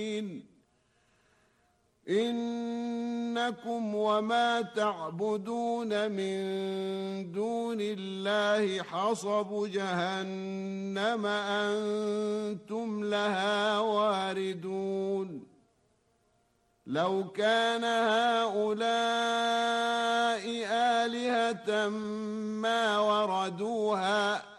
إنكم وما تعبدون من دون الله حصب جهنم أنتم لها واردون لو كان هؤلاء آلهة ما وردوها